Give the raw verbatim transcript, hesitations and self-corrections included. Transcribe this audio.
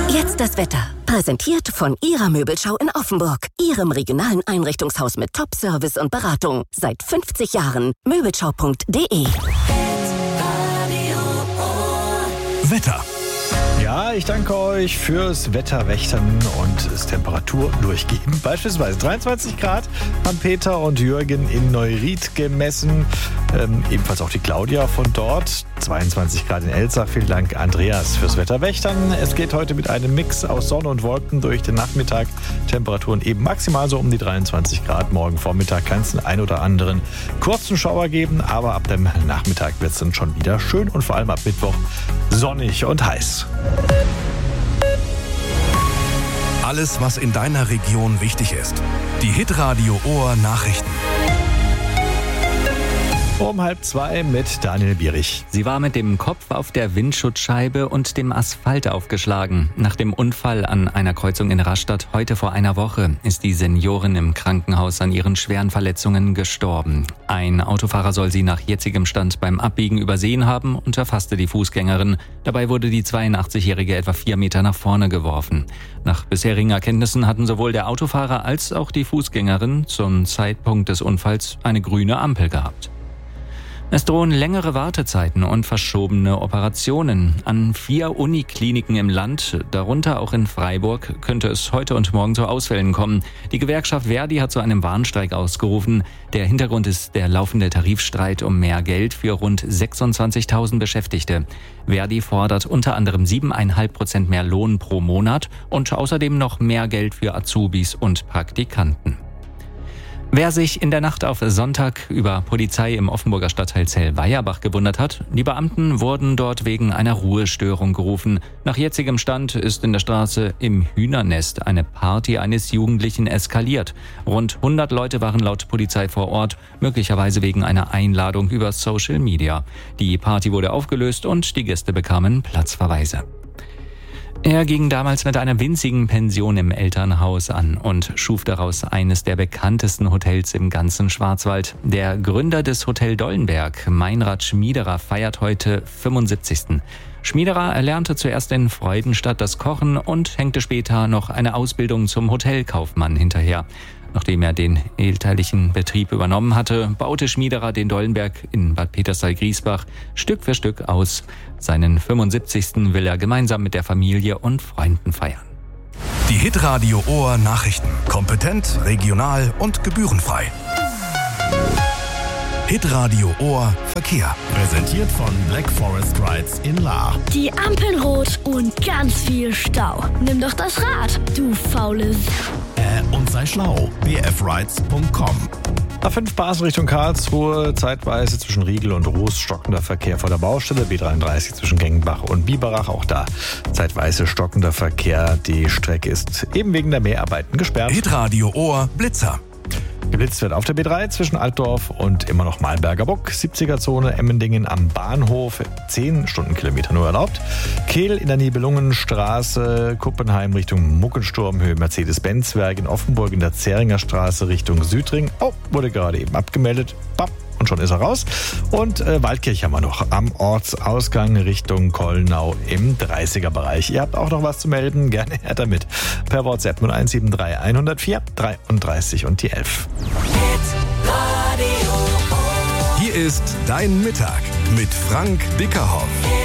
Jetzt das Wetter. Präsentiert von Ihrer Möbelschau in Offenburg. Ihrem regionalen Einrichtungshaus mit Top-Service und Beratung. Seit fünfzig Jahren. Möbelschau punkt de. Wetter. Ja, ich danke euch fürs Wetterwächtern und das Temperatur durchgeben. Beispielsweise dreiundzwanzig Grad haben Peter und Jürgen in Neuried gemessen. Ähm, ebenfalls auch die Claudia von dort. zweiundzwanzig Grad in Elzach. Vielen Dank, Andreas, fürs Wetterwächtern. Es geht heute mit einem Mix aus Sonne und Wolken durch den Nachmittag. Temperaturen eben maximal so um die dreiundzwanzig Grad. Morgen Vormittag kann es den ein oder anderen kurzen Schauer geben, aber ab dem Nachmittag wird es dann schon wieder schön und vor allem ab Mittwoch sonnig und heiß. Alles, was in deiner Region wichtig ist. Die Hitradio Ohr Nachrichten. Um halb zwei mit Daniel Bierich. Sie war mit dem Kopf auf der Windschutzscheibe und dem Asphalt aufgeschlagen. Nach dem Unfall an einer Kreuzung in Rastatt heute vor einer Woche ist die Seniorin im Krankenhaus an ihren schweren Verletzungen gestorben. Ein Autofahrer soll sie nach jetzigem Stand beim Abbiegen übersehen haben und erfasste die Fußgängerin. Dabei wurde die zweiundachtzig-Jährige etwa vier Meter nach vorne geworfen. Nach bisherigen Erkenntnissen hatten sowohl der Autofahrer als auch die Fußgängerin zum Zeitpunkt des Unfalls eine grüne Ampel gehabt. Es drohen längere Wartezeiten und verschobene Operationen. An vier Unikliniken im Land, darunter auch in Freiburg, könnte es heute und morgen zu Ausfällen kommen. Die Gewerkschaft Verdi hat zu einem Warnstreik ausgerufen. Der Hintergrund ist der laufende Tarifstreit um mehr Geld für rund sechsundzwanzigtausend Beschäftigte. Verdi fordert unter anderem sieben Komma fünf Prozent mehr Lohn pro Monat und außerdem noch mehr Geld für Azubis und Praktikanten. Wer sich in der Nacht auf Sonntag über Polizei im Offenburger Stadtteil Zell-Weierbach gewundert hat, die Beamten wurden dort wegen einer Ruhestörung gerufen. Nach jetzigem Stand ist in der Straße im Hühnernest eine Party eines Jugendlichen eskaliert. Rund hundert Leute waren laut Polizei vor Ort, möglicherweise wegen einer Einladung über Social Media. Die Party wurde aufgelöst und die Gäste bekamen Platzverweise. Er ging damals mit einer winzigen Pension im Elternhaus an und schuf daraus eines der bekanntesten Hotels im ganzen Schwarzwald. Der Gründer des Hotel Dollenberg, Meinrad Schmiederer, feiert heute fünfundsiebzigsten Schmiederer erlernte zuerst in Freudenstadt das Kochen und hängte später noch eine Ausbildung zum Hotelkaufmann hinterher. Nachdem er den elterlichen Betrieb übernommen hatte, baute Schmiederer den Dollenberg in Bad Peterstal-Griesbach Stück für Stück aus. Seinen fünfundsiebzigsten will er gemeinsam mit der Familie und Freunden feiern. Die Hitradio Ohr Nachrichten. Kompetent, regional und gebührenfrei. Hitradio Ohr Verkehr. Präsentiert von Black Forest Rides in Lahr. Die Ampeln rot und ganz viel Stau. Nimm doch das Rad, du faules. Äh, und sei schlau. b f rides punkt com. A fünf Basel Richtung Karlsruhe, zeitweise zwischen Riegel und Ruß stockender Verkehr vor der Baustelle. B dreiunddreißig zwischen Gengenbach und Biberach, auch da zeitweise stockender Verkehr. Die Strecke ist eben wegen der Mehrarbeiten gesperrt. Hitradio Ohr Blitzer. Geblitzt wird auf der B drei zwischen Altdorf und immer noch Malberger Buck. siebziger-Zone Emmendingen am Bahnhof. zehn Stundenkilometer nur erlaubt. Kehl in der Nibelungenstraße. Kuppenheim Richtung Muckensturm, Höhe Mercedes-Benz-Werk. In Offenburg in der Zähringer Straße Richtung Südring. Oh, wurde gerade eben abgemeldet. Bap. Und schon ist er raus. Und äh, Waldkirch haben wir noch am Ortsausgang Richtung Kollnau im dreißiger-Bereich. Ihr habt auch noch was zu melden? Gerne her damit. Per WhatsApp null eins sieben drei eins null vier dreiunddreißig und die elf. Hier ist Dein Mittag mit Frank Dickerhoff.